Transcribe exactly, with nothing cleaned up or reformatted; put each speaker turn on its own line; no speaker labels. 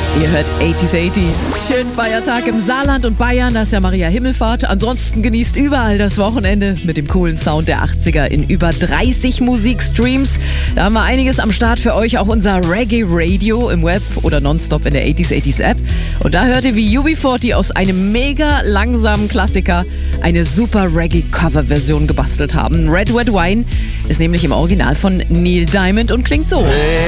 Ihr hört achtziger achtziger. Schönen Feiertag im Saarland und Bayern, das ist ja Maria Himmelfahrt. Ansonsten genießt überall das Wochenende mit dem coolen Sound der achtziger in über dreißig Musikstreams. Da haben wir einiges am Start für euch, auch unser Reggae Radio im Web oder nonstop in der achtziger achtziger App. Und da hört ihr, wie U B vierzig aus einem mega langsamen Klassiker eine super Reggae-Cover-Version gebastelt haben. Red Red Wine ist nämlich im Original von Neil Diamond und klingt so.